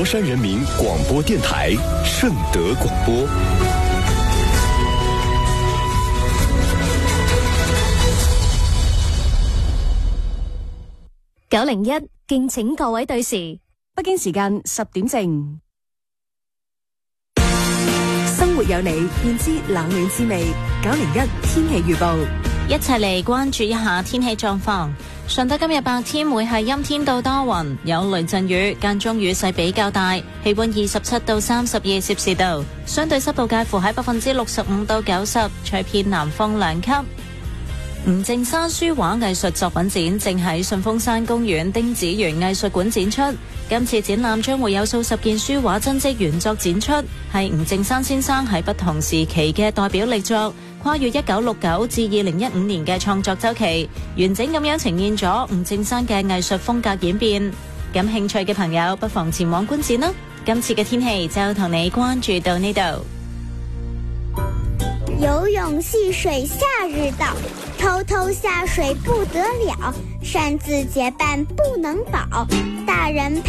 佛山人民广播电台顺德广播。 901，敬請各位對時。 北京時間10點正。生活有你，便知冷暖滋味。901天氣預報， 一齊嚟關注一下天氣狀況。順德今日白天會係陰天到多雲，有雷陣雨，間中雨勢比較大，氣溫27到32攝氏度，相對濕度介乎喺65%到90%，吹偏南風2級。吳正山書畫藝術作品展正喺順峰山公園丁子園藝術館展出。今次展覽將會有數十件書畫真跡原作展出，係吳正山先生喺不同時期嘅代表力作，跨越1969至2015年嘅創作週期，完整咁樣呈現咗吳正山嘅藝術風格演變。感興趣嘅朋友不妨前往觀展啦。今次嘅天氣就同你關注到呢度。 游泳戏水夏日到，偷偷下水不得了，擅自结伴不能保，大人